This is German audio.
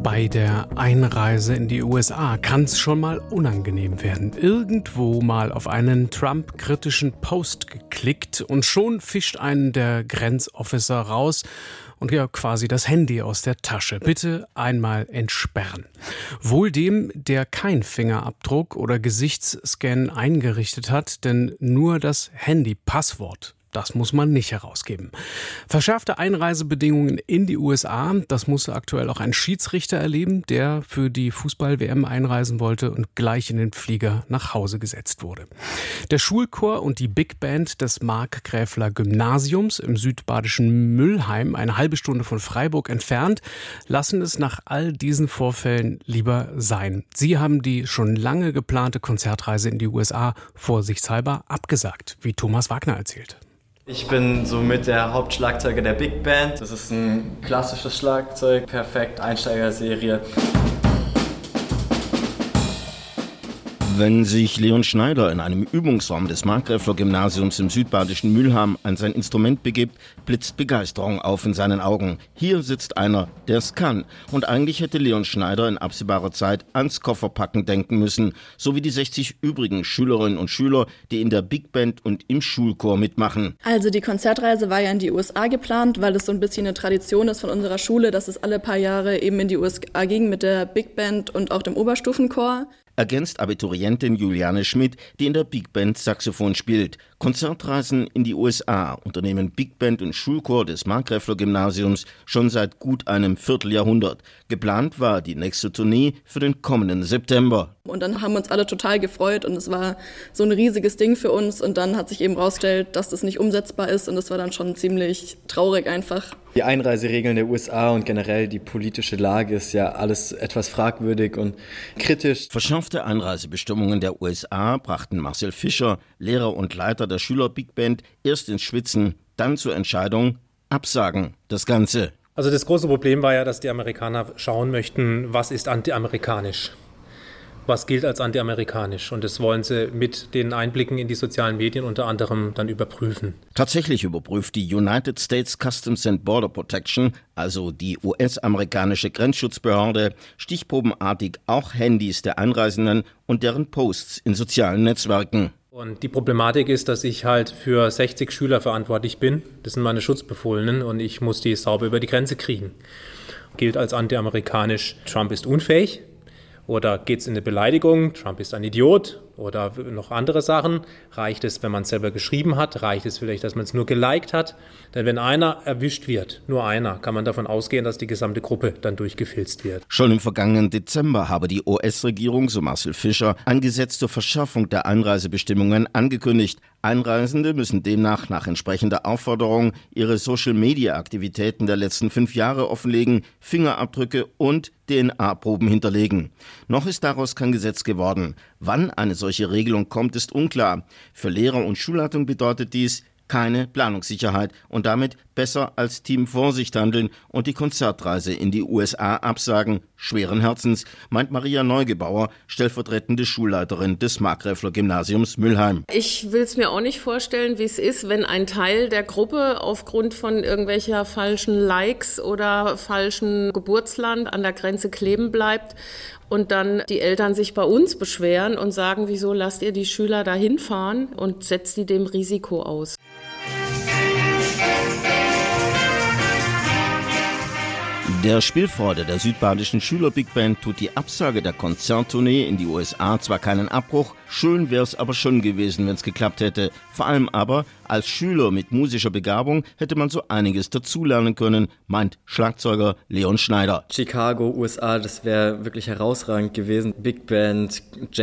Bei der Einreise in die USA kann es schon mal unangenehm werden. Irgendwo mal auf einen Trump-kritischen Post geklickt und schon fischt einen der Grenzofficer raus und ja quasi das Handy aus der Tasche. Bitte einmal entsperren. Wohl dem, der kein Fingerabdruck oder Gesichtsscan eingerichtet hat, denn nur das Handy-Passwort, das muss man nicht herausgeben. Verschärfte Einreisebedingungen in die USA, das musste aktuell auch ein Schiedsrichter erleben, der für die Fußball-WM einreisen wollte und gleich in den Flieger nach Hause gesetzt wurde. Der Schulchor und die Big Band des Markgräfler Gymnasiums im südbadischen Mülheim, eine halbe Stunde von Freiburg entfernt, lassen es nach all diesen Vorfällen lieber sein. Sie haben die schon lange geplante Konzertreise in die USA vorsichtshalber abgesagt, wie Thomas Wagner erzählt. Ich bin somit der Hauptschlagzeuger der Big Band. Das ist ein klassisches Schlagzeug, perfekt, Einsteigerserie. Wenn sich Leon Schneider in einem Übungsraum des Markgräfler Gymnasiums im südbadischen Mülheim an sein Instrument begibt, blitzt Begeisterung auf in seinen Augen. Hier sitzt einer, der es kann. Und eigentlich hätte Leon Schneider in absehbarer Zeit ans Kofferpacken denken müssen, so wie die 60 übrigen Schülerinnen und Schüler, die in der Big Band und im Schulchor mitmachen. Also die Konzertreise war ja in die USA geplant, weil es so ein bisschen eine Tradition ist von unserer Schule, dass es alle paar Jahre eben in die USA ging mit der Big Band und auch dem Oberstufenchor. Ergänzt Abiturientin Juliane Schmidt, die in der Big Band Saxophon spielt. Konzertreisen in die USA unternehmen Big Band und Schulchor des Markgräfler Gymnasiums schon seit gut einem Vierteljahrhundert. Geplant war die nächste Tournee für den kommenden September. Und dann haben wir uns alle total gefreut und es war so ein riesiges Ding für uns. Und dann hat sich eben rausgestellt, dass das nicht umsetzbar ist und das war dann schon ziemlich traurig einfach. Die Einreiseregeln der USA und generell die politische Lage ist ja alles etwas fragwürdig und kritisch. Verschärfte Einreisebestimmungen der USA brachten Marcel Fischer, Lehrer und Leiter der Schüler Big Band, erst ins Schwitzen, dann zur Entscheidung, absagen das Ganze. Also das große Problem war ja, dass die Amerikaner schauen möchten, was ist antiamerikanisch. Was gilt als antiamerikanisch? Und das wollen sie mit den Einblicken in die sozialen Medien unter anderem dann überprüfen. Tatsächlich überprüft die United States Customs and Border Protection, also die US-amerikanische Grenzschutzbehörde, stichprobenartig auch Handys der Einreisenden und deren Posts in sozialen Netzwerken. Und die Problematik ist, dass ich halt für 60 Schüler verantwortlich bin. Das sind meine Schutzbefohlenen und ich muss die sauber über die Grenze kriegen. Gilt als antiamerikanisch, Trump ist unfähig. Oder geht es in eine Beleidigung, Trump ist ein Idiot oder noch andere Sachen? Reicht es, wenn man es selber geschrieben hat? Reicht es vielleicht, dass man es nur geliked hat? Denn wenn einer erwischt wird, nur einer, kann man davon ausgehen, dass die gesamte Gruppe dann durchgefilzt wird. Schon im vergangenen Dezember habe die US-Regierung, so Marcel Fischer, angesetzte Verschärfung der Einreisebestimmungen angekündigt. Einreisende müssen demnach nach entsprechender Aufforderung ihre Social-Media-Aktivitäten der letzten 5 Jahre offenlegen, Fingerabdrücke und DNA-Proben hinterlegen. Noch ist daraus kein Gesetz geworden. Wann eine solche Regelung kommt, ist unklar. Für Lehrer und Schulleitung bedeutet dies keine Planungssicherheit und damit besser als Team Vorsicht handeln und die Konzertreise in die USA absagen. Schweren Herzens, meint Maria Neugebauer, stellvertretende Schulleiterin des Markgräfler Gymnasiums Mülheim. Ich will es mir auch nicht vorstellen, wie es ist, wenn ein Teil der Gruppe aufgrund von irgendwelcher falschen Likes oder falschen Geburtsland an der Grenze kleben bleibt und dann die Eltern sich bei uns beschweren und sagen, wieso lasst ihr die Schüler da hinfahren und setzt die dem Risiko aus. Der Spielfreude der südbadischen Schüler-Big Band tut die Absage der Konzerttournee in die USA zwar keinen Abbruch, schön wäre es aber schon gewesen, wenn es geklappt hätte. Vor allem aber, als Schüler mit musischer Begabung hätte man so einiges dazulernen können, meint Schlagzeuger Leon Schneider. Chicago, USA, das wäre wirklich herausragend gewesen. Big Band, Jazz.